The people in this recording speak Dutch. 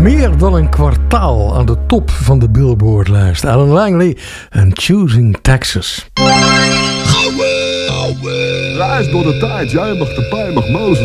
Meer dan een kwartaal aan de top van de Billboard-lijst. Alan Langley en Choosing Texas. Reis door de tijd, jij mag de pij, mag Mozes